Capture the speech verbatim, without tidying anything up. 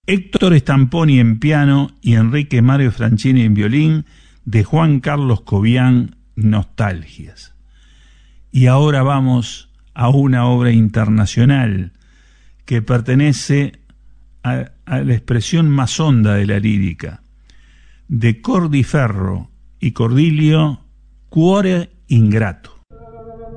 Héctor Stamponi en piano y Enrique Mario Franchini en violín, de Juan Carlos Cobian, Nostalgias. Y ahora vamos a una obra internacional que pertenece a, a la expresión más honda de la lírica, de Cordi Ferro y Cordilio, Cuore Ingrato.